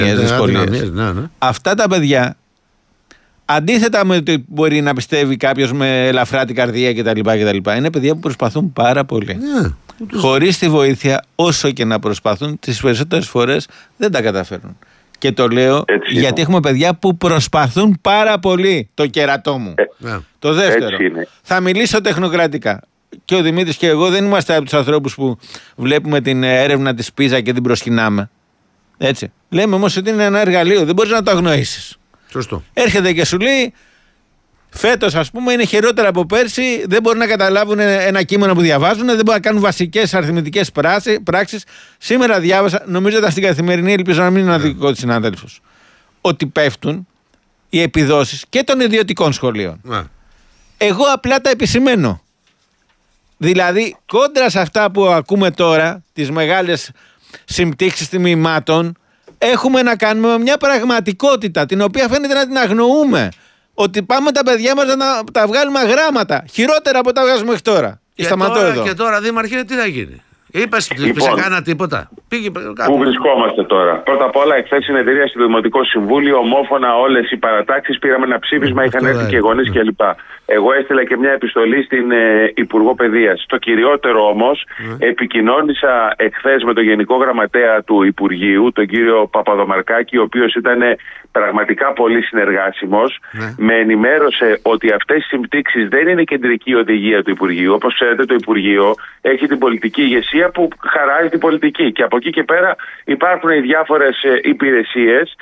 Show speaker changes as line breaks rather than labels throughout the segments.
δυσκολίες. Αυτά τα παιδιά, αντίθετα με ότι μπορεί να πιστεύει κάποιος με ελαφρά την καρδία κτλ., είναι παιδιά που προσπαθούν πάρα πολύ. Χωρίς τη βοήθεια, όσο και να προσπαθούν, τις περισσότερες φορές δεν τα καταφέρνουν. Και το λέω γιατί έχουμε παιδιά που προσπαθούν πάρα πολύ. Το κερατό μου. Το δεύτερο, θα μιλήσω τεχνοκρατικά. Και ο Δημήτρης και εγώ δεν είμαστε από τους ανθρώπους που βλέπουμε την έρευνα της PISA και την προσκυνάμε. Έτσι. Λέμε όμως ότι είναι ένα εργαλείο, δεν μπορείς να το αγνοήσεις.
Σωστό.
Έρχεται και σου λέει, φέτος ας πούμε είναι χειρότερα από πέρσι, δεν μπορούν να καταλάβουν ένα κείμενο που διαβάζουν, δεν μπορούν να κάνουν βασικές αριθμητικές πράξεις. Σήμερα διάβασα, νομίζω ήταν στην Καθημερινή, ελπίζω να μην είναι αδικό της συνάδελφος, ότι πέφτουν οι επιδόσεις και των ιδιωτικών σχολείων. Εγώ απλά τα επισημαίνω. Δηλαδή, κόντρα σε αυτά που ακούμε τώρα, τις μεγάλες συμπτύξεις τιμημάτων, έχουμε να κάνουμε μια πραγματικότητα την οποία φαίνεται να την αγνοούμε. Ότι πάμε τα παιδιά μας να τα βγάλουμε γράμματα. Χειρότερα από τα βγάζουμε μέχρι τώρα.
Και τώρα, Δήμαρχε, τι θα γίνει? Είπες, σε κάνα τίποτα?
Πού βρισκόμαστε τώρα? Πρώτα απ' όλα, εχθές συνεδρία στο Δημοτικό Συμβούλιο, ομόφωνα όλες οι παρατάξεις, πήραμε ένα ψήφισμα, είχαν έρθει και γονείς κλπ. Εγώ έστειλα και μια επιστολή στην Υπουργό Παιδείας. Το κυριότερο όμως, επικοινώνησα εχθές με τον Γενικό Γραμματέα του Υπουργείου, τον κύριο Παπαδομαρκάκη, ο οποίος ήταν πραγματικά πολύ συνεργάσιμος. Με ενημέρωσε ότι αυτές οι συμπτύξεις δεν είναι κεντρική οδηγία του Υπουργείου. Όπως ξέρετε, το Υπουργείο έχει την πολιτική ηγεσία που χαράζει την πολιτική. Και από εκεί και πέρα υπάρχουν οι διάφορες υπηρεσίες,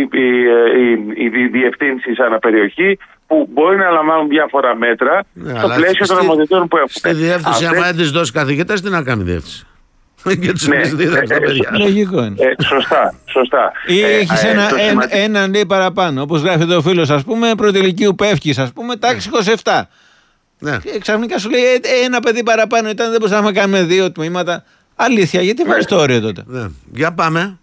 οι διευθύνσεις αναπεριοχή, που μπορεί να λαμβάνουν διάφορα μέτρα στο πλαίσιο των νομοθετών που έχουν.
Στη διεύθυνση, άμα δεν της δώσει καθηγητές, τι να κάνει η διεύθυνση? Και τους
λογικό είναι.
Σωστά.
Ή έχεις έναν λέει παραπάνω. Όπως γράφει ο φίλος, ας πούμε, πρωτοηλικίου πέφτεις, ας πούμε, τάξη 27. Και ξαφνικά σου λέει ένα παιδί παραπάνω ήταν, δεν μπορούσαμε να κάνουμε 2 τμήματα. Αλήθεια, γιατί βάζεις το όριο τότε?
Για πάμε.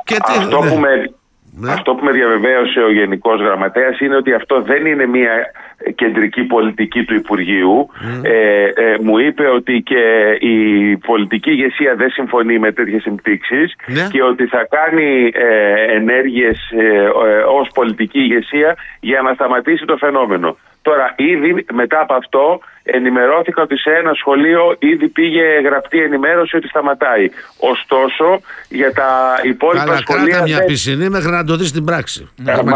Αυτό που με διαβεβαίωσε ο Γενικός Γραμματέας είναι ότι αυτό δεν είναι μια κεντρική πολιτική του Υπουργείου. Μου είπε ότι και η πολιτική ηγεσία δεν συμφωνεί με τέτοιες συμπτύξεις και ότι θα κάνει ενέργειες ως πολιτική ηγεσία για να σταματήσει το φαινόμενο. Τώρα, ήδη μετά από αυτό, ενημερώθηκα ότι σε ένα σχολείο ήδη πήγε γραπτή ενημέρωση ότι σταματάει. Ωστόσο, για τα υπόλοιπα σχολεία.
Κράτα μια πισινή μέχρι να το δεις στην πράξη.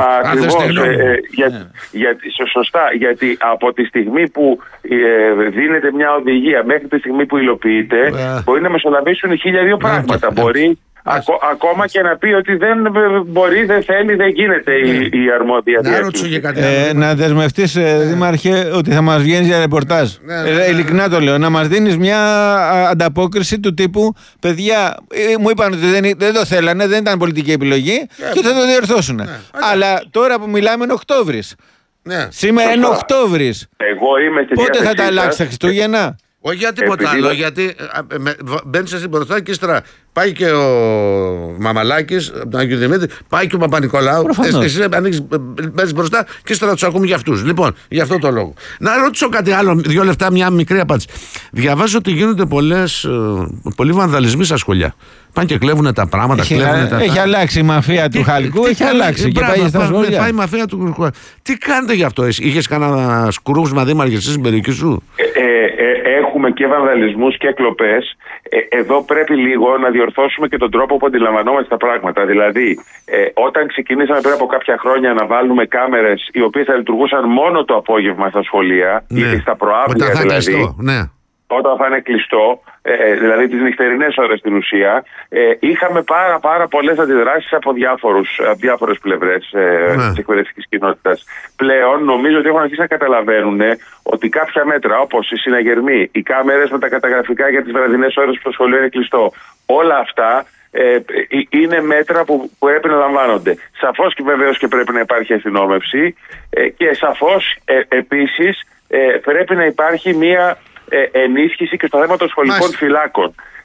Σωστά, γιατί από τη στιγμή που δίνεται μια οδηγία μέχρι τη στιγμή που υλοποιείται, μπορεί να μεσολαβήσουν 1002 πράγματα. Μπορεί. Ακόμα και να πει ότι δεν μπορεί, δεν θέλει, δεν γίνεται η αρμόδια διεύθυνση.
Να δεσμευτείς, Δήμαρχε, ότι θα μας βγαίνεις για ρεπορτάζ. Ειλικρινά το λέω. Να μας δίνεις μια ανταπόκριση του τύπου, παιδιά, μου είπαν ότι δεν το θέλανε, δεν ήταν πολιτική επιλογή και θα το διορθώσουν. Αλλά τώρα που μιλάμε είναι Οκτώβρης. Σήμερα είναι Οκτώβρης. Πότε θα τα αλλάξει τα Χριστούγεννα?
Όχι για τίποτα άλλο, γιατί μπαίνεις εσύ μπροστά και ύστερα πάει και ο Μαμαλάκης από τον Άγιο Δημήτρη, πάει και ο Παπα-Νικολάου. Εσύ μπαίνεις μπροστά και ύστερα τους ακούμε για αυτούς. Λοιπόν, για αυτό το λόγο. Να ρωτήσω κάτι άλλο, 2 λεπτά, μια μικρή απάντηση. Διαβάζω ότι γίνονται πολλοί βανδαλισμοί στα σχολεία. Πάνε και κλέβουν τα πράγματα.
Έχει αλλάξει η μαφία του Χαλκού, έχει αλλάξει και πάει στα σχολεία.
Πάει η μαφία του Χαλκού. Τι κάνετε γι' αυτό? Είχες κανένα σκουρούγισμα, Δήμαρχε, εσύ στην περιοχή σου?
Έχουμε και βανδαλισμούς και κλοπές. Εδώ πρέπει λίγο να διορθώσουμε και τον τρόπο που αντιλαμβανόμαστε τα πράγματα. Δηλαδή, όταν ξεκινήσαμε πριν από κάποια χρόνια να βάλουμε κάμερες οι οποίες θα λειτουργούσαν μόνο το απόγευμα στα σχολεία, ή στα προαύλια δηλαδή. Όταν θα είναι κλειστό, δηλαδή τις νυχτερινές ώρες στην ουσία, είχαμε πάρα πολλές αντιδράσεις από διάφορες πλευρές της εκπαιδευτικής κοινότητας. Πλέον νομίζω ότι έχουν αρχίσει να καταλαβαίνουν ότι κάποια μέτρα όπως οι συναγερμοί, οι κάμερες με τα καταγραφικά για τις βραδινές ώρες που το σχολείο είναι κλειστό, όλα αυτά είναι μέτρα που πρέπει να λαμβάνονται. Σαφώς και βεβαίως και πρέπει να υπάρχει αστυνόμευση και σαφώς επίσης πρέπει να υπάρχει μια ενίσχυση και στο θέμα των σχολικών φυλάκων.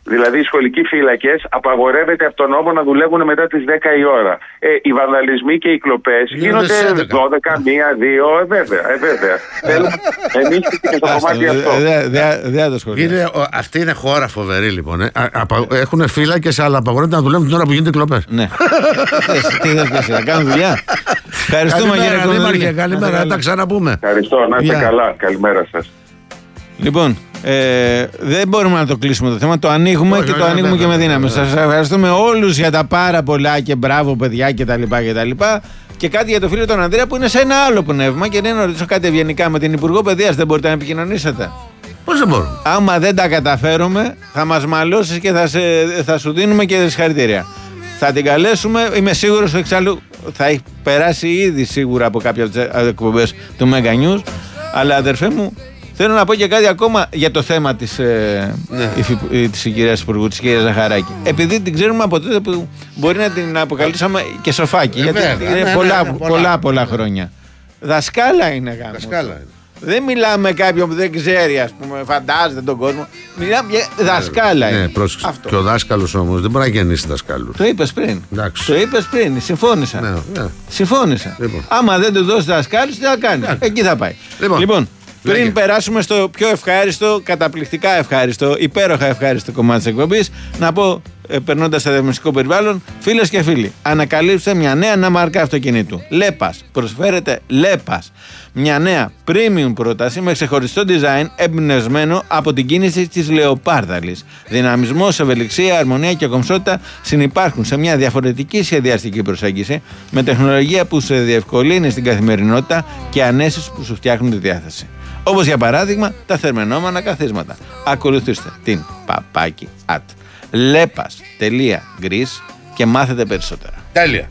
Δηλαδή, οι σχολικοί φύλακες απαγορεύεται από τον νόμο να δουλεύουν μετά τις 10 η ώρα. Οι βανδαλισμοί και οι κλοπές γίνονται 12, 1, 2. Βέβαια. Θέλουμε εμείς και στο κομμάτι αυτό.
Δεν το σχολείο.
Αυτή είναι χώρα φοβερή, λοιπόν. Έχουν φύλακες, αλλά απαγορεύεται να δουλεύουν την ώρα που γίνονται κλοπές.
Ναι. Τι δεν θες, να κάνουν δουλειά. Ευχαριστούμε, κύριε Κονδύλη.
Καλημέρα, τα ξαναπούμε.
Ευχαριστώ, να είστε καλά. Καλημέρα σας.
Λοιπόν, δεν μπορούμε να το κλείσουμε το θέμα. Το ανοίγουμε και το ανοίγουμε και με δύναμη. Σας ευχαριστούμε όλους για τα πάρα πολλά και μπράβο, παιδιά κτλ. Και κάτι για το φίλο τον Ανδρέα που είναι σε ένα άλλο πνεύμα και να ρωτήσω κάτι ευγενικά με την Υπουργό Παιδείας. Δεν μπορείτε να επικοινωνήσετε?
Πώς δεν μπορούμε?
Άμα δεν τα καταφέρουμε, θα μας μαλώσεις και θα σου δίνουμε και συγχαρητήρια. Θα την καλέσουμε, είμαι σίγουρος ότι εξάλλου θα έχει περάσει ήδη σίγουρα από κάποια από τις εκπομπές του Mega News. Αλλά αδερφέ μου, θέλω να πω και κάτι ακόμα για το θέμα της κυρίας Υπουργού, της κυρίας Ζαχαράκη. Επειδή την ξέρουμε από τότε που μπορεί να την αποκαλούσαμε και σοφάκι. Γιατί είναι πολλά χρόνια. Δασκάλα είναι γάμο. Δεν μιλάμε με κάποιον που δεν ξέρει, ας πούμε, φαντάζεται τον κόσμο. Μιλάμε για δασκάλα.
Ναι, πρόσεξε. Και ο δάσκαλος όμως δεν μπορεί να γεννήσει δασκάλους.
Το είπες πριν. Συμφώνησα.
Ναι.
Συμφώνησα.
Λοιπόν.
Άμα δεν του δώσει δασκάλους, τι θα κάνει? Εκεί θα πάει. Λοιπόν, πριν περάσουμε στο πιο ευχάριστο, καταπληκτικά ευχάριστο, υπέροχα ευχάριστο κομμάτι της εκπομπής, να πω, περνώντας στο διαφημιστικό περιβάλλον, φίλες και φίλοι, ανακαλύψτε μια νέα αναμάρκα αυτοκινήτου. Λέπας. Προσφέρεται Λέπας. Μια νέα premium πρόταση με ξεχωριστό design εμπνευσμένο από την κίνηση της Λεοπάρδαλης. Δυναμισμός, ευελιξία, αρμονία και κομψότητα συνυπάρχουν σε μια διαφορετική σχεδιαστική προσέγγιση με τεχνολογία που σε διευκολύνει στην καθημερινότητα και ανέσεις που σου φτιάχνουν τη διάθεση. Όπως για παράδειγμα τα θερμαινόμενα καθίσματα. Ακολουθήστε την lepas.greece και μάθετε περισσότερα.
Τέλεια.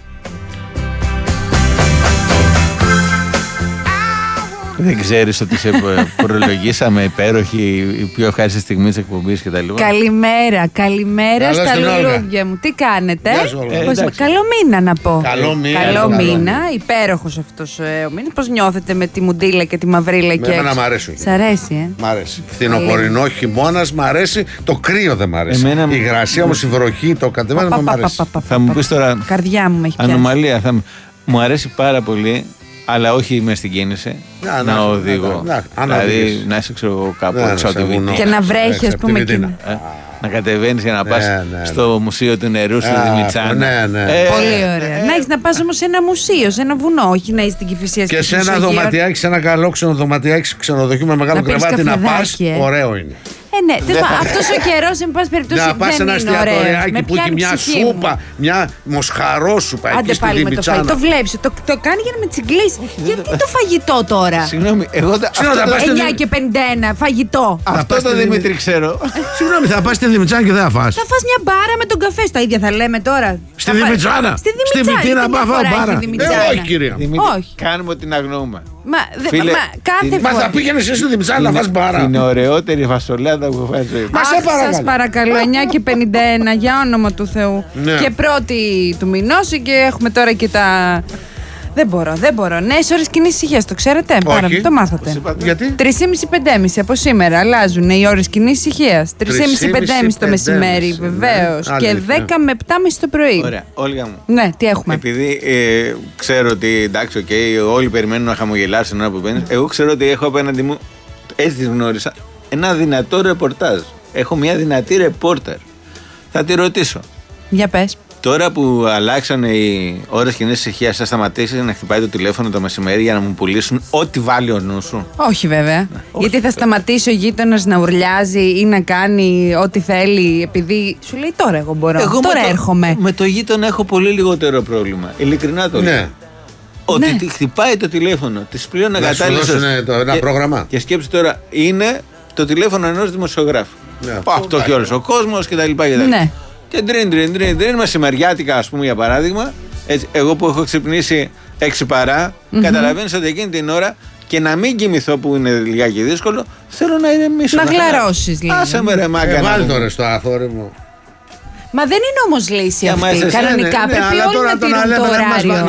Δεν ξέρεις ότι σε προλογίσαμε υπέροχη, η πιο ευχάριστη στιγμή της εκπομπής και τα λοιπά.
Καλημέρα στα λουλούδια μου. Τι κάνετε? Καλό μήνα να πω. Καλό μήνα. Υπέροχος αυτός ο μήνας. Πώς νιώθετε με τη μουντίλα και τη μαυρίλα και
εμένα μ' αρέσει.
Σ' αρέσει,
Μ' αρέσει. Φθινοπορεινό, χειμώνας μ' αρέσει. Το κρύο δεν μ' αρέσει. Η υγρασία όμως, η βροχή, το κατεβαίνω μ' αρέσει.
Θα μου πεις τώρα,
καρδιά μου έχει πιάσει.
Ανομαλία. Μου αρέσει πάρα πολύ. Αλλά όχι μες στην κίνηση. Να οδηγώ. Δηλαδή να είσαι κάπου έξω από τη Βιτίνα.
Και να βρέχει, ας πούμε.
Να κατεβαίνεις για να πας στο Μουσείο του Νερού στη Δημητσάνα.
Πολύ ωραία. Να έχεις να πας όμως σε ένα μουσείο, σε ένα βουνό, όχι να είσαι στην Κηφισία.
Και σε ένα δωματιάκι, σε ένα καλό ξενοδωματιάκι, ξενοδοχείο με μεγάλο κρεβάτι να πας. Ωραίο είναι.
Ναι, αυτός ο καιρός, εν πάση περιπτώσει,
να πας σε ένα εστιατοριάκι που έχει μια σούπα, μια μοσχαρόσουπα εκεί στη Δημητσάνα.
Το βλέπεις, το κάνει για να με τσιγκλίσει. Γιατί το φαγητό τώρα?
Συγγνώμη, εγώ
9:51 φαγητό.
Αυτό το Δημήτρη ξέρω.
Συγγνώμη, θα πας στη Δημητσάνα και δεν θα φας?
Θα φας μια μπάρα με τον καφέ, στα ίδια θα λέμε τώρα.
Στη Δημητσάνα? Στη Μητίνα πάω μπάρα. Όχι, κυρία.
Όχι. Κάνουμε ότι την αγνοούμε.
Μα
θα πήγαινες εσύ στη Δημητσάνα να φας μπάρα?
Είναι ωραιότερη φασολάδα που φας ζωή.
Σας παρακαλώ, 9:51 για όνομα του Θεού. Και 1η του μηνός και έχουμε τώρα και τα... Δεν μπορώ. Νέες ώρες κοινής ησυχίας, το ξέρετε?
Όχι.
Το μάθατε.
Γιατί?
3:30-5:30 από σήμερα αλλάζουν οι ώρες κοινής ησυχίας. 3:30-5:30 το μεσημέρι, βεβαίως. Και 10 με 7:30 το πρωί.
Ωραία. Όλγα μου.
Ναι, τι έχουμε?
Επειδή ξέρω ότι εντάξει, όλοι περιμένουν να χαμογελάσουν την ώρα που μπαίνεις. Εγώ ξέρω ότι έχω απέναντι μου, έτσι τη γνώρισα, ένα δυνατό ρεπορτάζ. Έχω μια δυνατή ρεπόρτερ. Θα τη ρωτήσω.
Για πες.
Τώρα που αλλάξανε οι ώρες κοινής ησυχίας, θα σταματήσει να χτυπάει το τηλέφωνο το μεσημέρι για να μου πουλήσουν ό,τι βάλει ο νους σου?
Όχι, βέβαια. Γιατί θα σταματήσει ο γείτονας να ουρλιάζει ή να κάνει ό,τι θέλει, επειδή σου λέει τώρα εγώ μπορώ. Τώρα έρχομαι.
Με το γείτονα έχω πολύ λιγότερο πρόβλημα. Ειλικρινά το λέω. Ότι χτυπάει το τηλέφωνο, τη πλέον εγκατάλειψε.
Ένα πρόγραμμα.
Και σκέψου τώρα, είναι το τηλέφωνο ενός δημοσιογράφου. Αυτό και όλος ο κόσμος κτλ.
Ναι.
Και ντριν, μεσημεριάτικα, ας πούμε, για παράδειγμα. Έτσι, εγώ που έχω ξυπνήσει 6 παρά, καταλαβαίνεις ότι εκείνη την ώρα και να μην κοιμηθώ που είναι λιγάκι δύσκολο, θέλω να ηρεμήσω.
Να γλαρώσεις λίγο.
Άσε με ρε μάγκα.
Βάλ' τώρα στο αθόρυ μου.
Μα δεν είναι όμως λύση αυτή. Κανονικά πρέπει όλοι να τηρούν το ωράριο.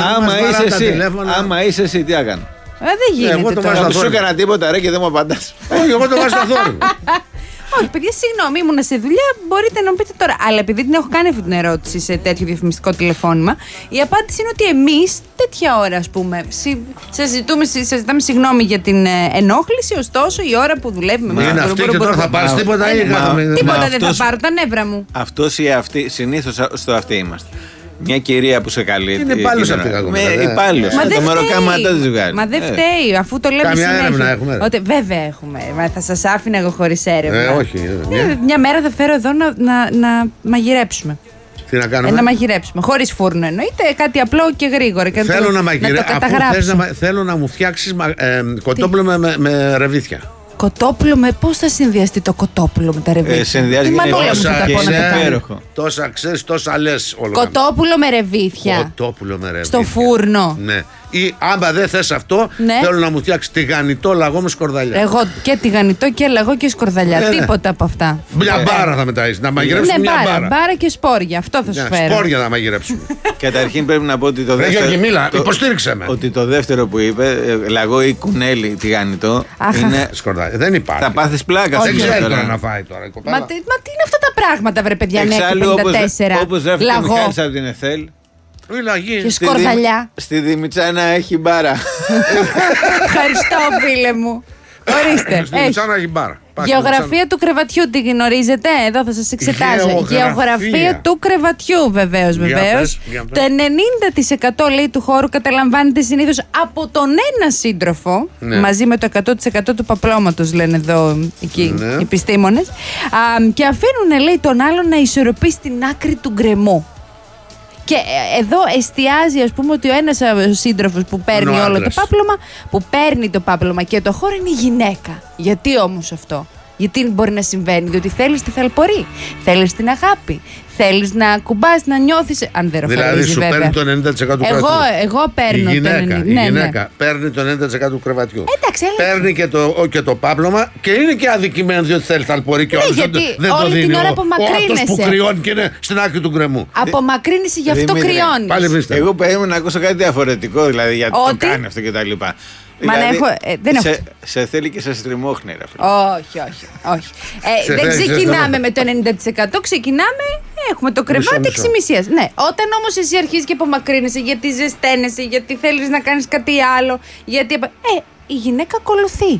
Άμα είσαι εσύ, τι έκανα?
Δεν γίνεται τώρα.
Δεν σου έκανα τίποτα ρε και δεν μου απαντάς.
Όχι, εγώ το βάζω στο αθόρυ μου.
Όχι, παιδιά, συγγνώμη, ήμουν σε δουλειά. Μπορείτε να μου πείτε τώρα. Αλλά επειδή την έχω κάνει αυτή την ερώτηση σε τέτοιο διαφημιστικό τηλεφώνημα, η απάντηση είναι ότι εμείς τέτοια ώρα, ας πούμε, συζητάμε συγγνώμη για την ενόχληση, ωστόσο η ώρα που δουλεύουμε
μέσα. Είναι αυτή και τώρα θα πάρεις τίποτα ή
τίποτα δεν θα πάρω, τα νεύρα μου.
Αυτός ή αυτή, συνήθως στο αυτή είμαστε. Μια κυρία που σε καλεί.
Είναι υπάλληλος αυτή η
υπάλληλος. Το μεροκάματο της βγάζει.
Μα δεν φταίει, αφού το λέμε
συνέχεια.
Καμιά
έρευνα έχουμε.
Βέβαια έχουμε. Μα θα σας άφηνα εγώ χωρίς έρευνα.
Όχι.
Μια μέρα θα φέρω εδώ να μαγειρέψουμε.
Τι να κάνουμε?
Να μαγειρέψουμε. Χωρίς φούρνο εννοείται, κάτι απλό και γρήγορο. Και
θέλω να
μαγειρέψω.
Θέλω να μου φτιάξεις κοτόπουλο με ρεβίθια.
Κοτόπουλο πώς θα συνδυαστεί το κοτόπουλο με τα ρεβίθια?
Συνδυάζει
τόσα ξέρεις, τόσα λες.
Κοτόπουλο με ρεβίθια. Στο φούρνο.
Ναι. Ή άμα δεν θες αυτό, θέλω να μου φτιάξει τηγανιτό λαγό με σκορδαλιά.
Εγώ και τηγανιτό και λαγό και σκορδαλιά. Τίποτα από αυτά.
Μια μπάρα θα μεταείς. Να μαγειρέψουμε μια μπάρα.
Μπάρα και σπόρια. Αυτό θα σου φέρω.
Σπόρια να μαγειρέψουμε.
Καταρχήν πρέπει να πω ότι το δεύτερο.
Υποστήριξε με.
Ότι το δεύτερο που είπε, λαγό ή κουνέλι τηγανιτό. Είναι
σκορδαλιά. Δεν υπάρχει.
Θα πάθεις πλάκα.
Δεν ξέρει τώρα να φάει τώρα.
Μα τι είναι αυτά τα πράγματα, βρε παιδιά, ναι, 54.
Όπως ρεύεται ο Μιχάλης από την ΕΘΕΛ.
Και σκορδαλιά.
Στη Δημητσάνα έχει μπάρα.
Ευχαριστώ, φίλε μου. Ορίστε.
Στη Δημητσάνα έχει μπάρα.
Γεωγραφία του κρεβατιού την γνωρίζετε? Εδώ θα σας εξετάζω. Γεωγραφία του κρεβατιού, βεβαίως. Το 90% λέει του χώρου καταλαμβάνεται συνήθως οι τον ένα σύντροφο, μαζί με το 100% του παπλώματος, λένε εδώ οι επιστήμονες, και αφήνουν, λέει, τον άλλον να ισορροπεί στην άκρη του γκρεμού. Και εδώ εστιάζει, ας πούμε, ότι ο ένας σύντροφος που παίρνει όλο το πάπλωμα, που παίρνει το πάπλωμα και το χώρο, είναι η γυναίκα. Γιατί όμως αυτό? Γιατί μπορεί να συμβαίνει? Διότι θέλεις τη θαλπορή, θέλεις την αγάπη, θέλεις να κουμπάς, να νιώθεις. Αν δεν ροχαλίζει,
δηλαδή σου
βέβαια.
παίρνει το 90% του κρεβατιού.
Εγώ παίρνω
η γυναίκα,
ναι.
παίρνει το 90% του κρεβατιού.
Εντάξει,
παίρνει και το πάπλωμα και είναι και αδικημένο διότι θέλει θαλπορή και όλος δεν το δίνει. Αυτός που κρυώνει και είναι στην άκρη του γκρεμού.
Απομακρύνεσαι, γι' αυτό κρυώνεις.
Εγώ περίμενα να ακούσω κάτι διαφορετικό, δηλαδή γιατί το κάνει αυτό κτλ. Δηλαδή, σε θέλει και σε στριμώχνει, ρε φίλε.
Όχι. Δεν ξεκινάμε με το 90%, ξεκινάμε, έχουμε το κρεβάτι εξημισίας. Ναι, όταν όμως εσύ αρχίζεις και απομακρύνεσαι γιατί ζεσταίνεσαι, γιατί θέλεις να κάνεις κάτι άλλο, γιατί. Η γυναίκα ακολουθεί.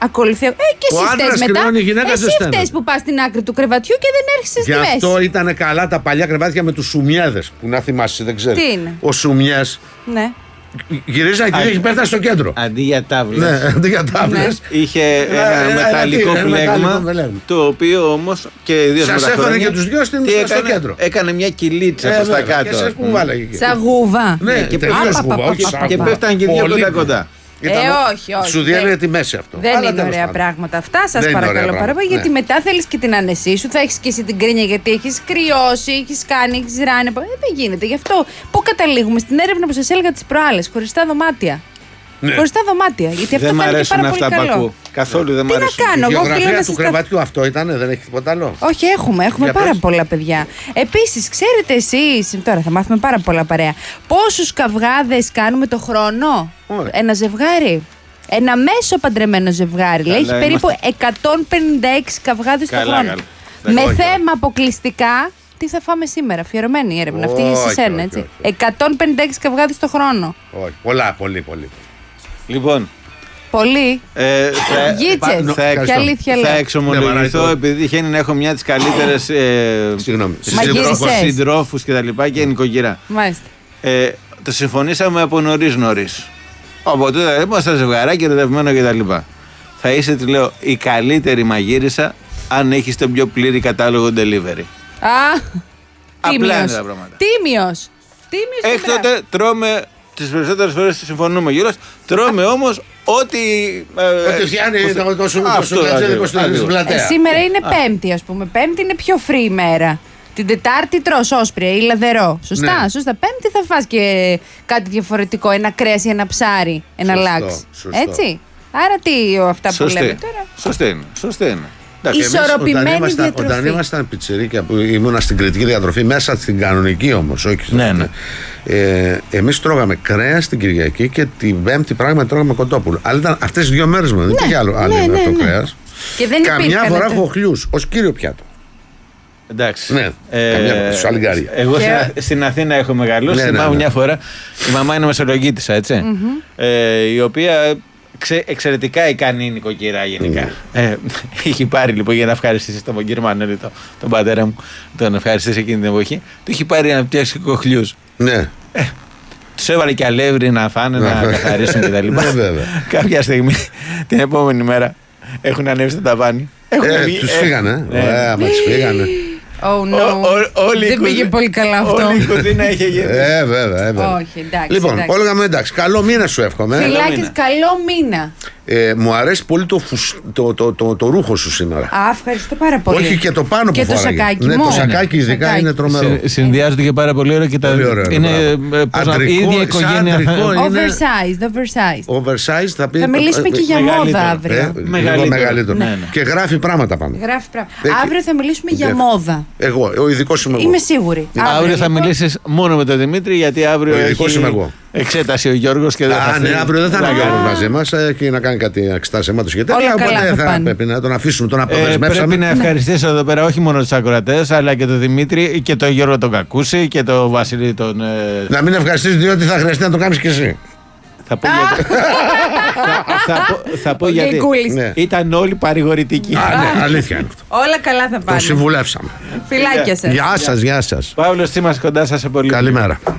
Και εσύ φταίς μετά. Εσύ φταίς που πας στην άκρη του κρεβατιού και δεν έρχεσαι στη μέση.
Γι' αυτό ήταν καλά τα παλιά κρεβάτια με τους σουμιέδες. Που να θυμάσαι, δεν ξέρεις.
Τι είναι?
Ο σουμιές.
Ναι.
Γυρίζα και έχει πέφτει στο κέντρο.
Αντί για τάβλες.
Ναι, αντί για τάβλες.
Είχε ένα μεταλλικό πλέγμα. Το οποίο όμως και ιδίως
σας έφερε και τους δυο στο κέντρο.
Έκανε μια κυλίτσα προς τα κάτω.
Σαν γούβα.
Ναι, τελείως γούβα.
Και πέφταν και δύο κοντά.
Όχι.
Σου διέλεγε τη μέση αυτό.
Δεν είναι ωραία πράγματα αυτά. Σας παρακαλώ πάρα πολύ. Γιατί μετά θέλεις και την άνεσή σου. Θα έχεις και εσύ την κρίνια γιατί έχεις κρυώσει, έχεις κάνει, έχεις ράνει. Δεν γίνεται. Γι' αυτό πού καταλήγουμε? Στην έρευνα που σας έλεγα τις προάλλες. Χωριστά δωμάτια. Χωριστά δωμάτια. Γιατί αυτό
δεν μ' αρέσουν αυτά που ακούω. Καθόλου δεν μ' αρέσουν.
Τι να κάνω,
η γεωγραφία του κρεβατιού αυτό ήταν, δεν έχει τίποτα άλλο?
Όχι, έχουμε πάρα πολλά, παιδιά. Επίσης, ξέρετε εσείς, τώρα θα μάθουμε πάρα πολλά παρέα, πόσους καυγάδες κάνουμε το χρόνο? Ένα ζευγάρι. Ένα μέσο παντρεμένο ζευγάρι. Λέει, έχει περίπου 156 καυγάδες το χρόνο. Με θέμα αποκλειστικά τι θα φάμε σήμερα. Αφιερωμένη η έρευνα. Αυτή είναι σε σένα, έτσι. 156 καυγάδες το χρόνο.
Όχι, πολύ.
Λοιπόν.
Πολύ.
Θα εξομολογηθώ επειδή τυχαίνει να έχω μια από τις καλύτερες συντρόφους και τα λοιπά και νοικοκυρά.
Μάλιστα.
Το συμφωνήσαμε από νωρίς. Οπότε είμαστε στα ζευγαράκια, ερωτευμένο και τα λοιπά. Θα είσαι, τη λέω, η καλύτερη μαγείρισα αν έχεις τον πιο πλήρη κατάλογο delivery.
Απλά
είναι τα πράγματα.
Τίμιος.
Έκτοτε τρώμε. Τις περισσότερες φορές συμφωνούμε γύρω. Τρώμε όμως ό,τι
φτιάνει το σουβλατζέδικο στην πλατεία.
Σήμερα είναι Πέμπτη, ας πούμε. Πέμπτη είναι πιο free ημέρα. Την Τετάρτη τρως όσπρια ή λαδερό. Σωστά. Πέμπτη θα φας και κάτι διαφορετικό. Ένα κρέας ή ένα ψάρι. Ένα λάξ. Έτσι. Άρα τι αυτά που λέμε τώρα.
Σωστή είναι.
Ισορροπημένη διατροφή.
Όταν ήμασταν πιτσιρίκια που ήμουνα στην κριτική διατροφή, μέσα στην κανονική όμως, όχι στην εμείς τρώγαμε κρέας την Κυριακή και την Πέμπτη πράγμα τρώγαμε κοτόπουλο. Αλλά ήταν αυτές τις 2 μέρες μου, δεν υπήρχε άλλο το κρέας.
Και δεν
καμιά φορά χοχλιούς ως κύριο πιάτο.
Εντάξει.
Ναι, καμιά φορά στους Αλιγκάρια.
Εγώ στην Αθήνα έχω μεγαλώσει. Θυμάμαι μια φορά. Η μαμά είναι μεσολογγίτισσα, έτσι. Η οποία εξαιρετικά ικανή νοικοκυρά γενικά. Είχε πάρει λοιπόν για να ευχαριστήσει τον κύριο Μανώλη, τον πατέρα μου, τον ευχαριστήσει εκείνη την εποχή. Του είχε πάρει να φτιάξει κοχλιούς.
Ναι.
Τους έβαλε και αλεύρι να φάνε, να καθαρίσουν κτλ. Κάποια στιγμή, την επόμενη μέρα, έχουν ανέβει στο ταβάνι.
Τους φύγανε. Μα τους φύγανε.
Oh no. Δεν πήγε πολύ καλά αυτό.
Όλη η κουζίνα είχε γεμίσει.
Βέβαια.
Όχι, εντάξει.
Λοιπόν, Όλγα μου, εντάξει. Καλό μήνα σου εύχομαι.
Φιλάκες, καλό μήνα.
Μου αρέσει πολύ το ρούχο σου σήμερα.
Ευχαριστώ πάρα πολύ.
Όχι και το πάνω που φοράγε.
Και το σακάκι.
Ναι, το σακάκι ειδικά είναι τρομερό.
Συνδυάζονται και πάρα πολύ ωραία και τα είναι η ίδια οικογένεια.
Oversized.
Θα μιλήσουμε και για μόδα αύριο.
Μεγαλύτερο. Και γράφει πράγματα πάνω.
Αύριο θα μιλήσουμε για μόδα.
Εγώ, ο ειδικός είμαι εγώ.
Είμαι σίγουρη.
Αύριο θα μιλήσεις μόνο με τον Δημήτρη, γιατί αύριο έχει εξέταση ο Γιώργος και δεν θα.
Ναι, αύριο δεν θα είναι ο Γιώργος μαζί μας και να κάνει κάτι εξετάσεις αίματος και τέτοια. Οπότε θα πρέπει να τον αφήσουμε, τον αποδεσμεύσαμε.
Πρέπει να ευχαριστήσω εδώ πέρα όχι μόνο τους ακροατές, αλλά και τον Δημήτρη και τον Γιώργο τον Κακούση και τον Βασίλη τον.
Να μην ευχαριστήσεις, διότι θα χρειαστεί να το κάνεις κι εσύ.
Θα πω γιατί ήταν όλοι παρηγορητικοί.
Ναι, αλήθεια είναι αυτό.
Όλα καλά θα πάνε.
Το συμβουλεύσαμε.
Φιλάκια σας.
Γεια σας.
Παύλος, είμαστε κοντά σας σε πολύ.
Καλημέρα.